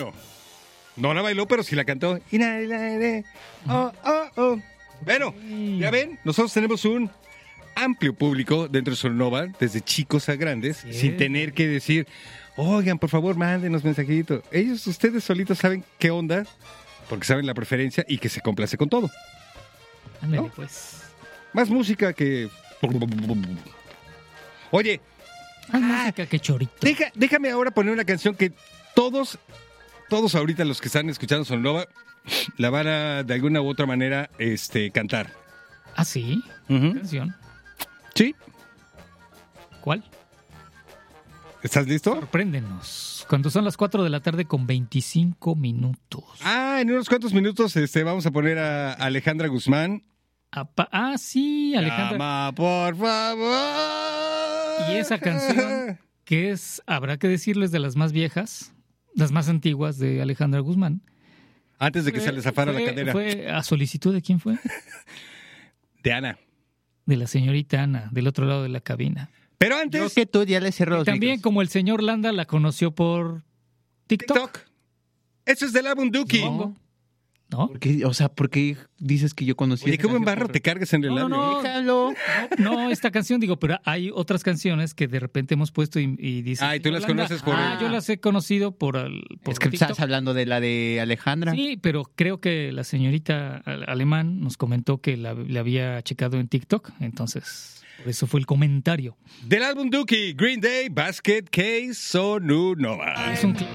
No la bailó, pero sí la cantó. Oh, oh, oh. Bueno, ya ven, nosotros tenemos un amplio público dentro de Sonora, desde chicos a grandes, sin tener que decir, oigan, por favor, mándenos mensajitos. Ustedes solitos saben qué onda, porque saben la preferencia y que se complace con todo. Ándale, ¿no? pues. Más música que... Oye, Más música que chorito. déjame ahora poner una canción que todos ahorita los que están escuchando Sonora la van a de alguna u otra manera cantar. ¿Ah, sí? Ujú. ¿Canción? ¿Sí? ¿Cuál? ¿Estás listo? Sorpréndenos. Cuando son las 4 de la tarde con 25 minutos. En unos cuantos minutos vamos a poner a Alejandra Guzmán. Sí, Alejandra. Llama, por favor. Y esa canción que habrá que decirles, de las más viejas, las más antiguas de Alejandra Guzmán. Antes de que se le zafara la cadera. ¿Fue a solicitud de quién fue? De Ana. De la señorita Ana, del otro lado de la cabina. Pero antes... Creo que tú ya le cerró los También micros. como el señor Landa la conoció por TikTok. Eso es del álbum Dookie. Supongo. ¿No? ¿Por qué dices que yo conocí? Oye, esa qué buen canción barro por- te cargas en el labio. No. Déjalo. No, esta canción, pero hay otras canciones que de repente hemos puesto y dices... Y tú las Landa. conoces por... Yo las he conocido por Es que TikTok. estás hablando de la de Alejandra. Sí, pero creo que la señorita Alemán nos comentó que la había checado en TikTok, entonces por eso fue el comentario. Del álbum Dookie, Green Day, Basket Case, Sonora. Es un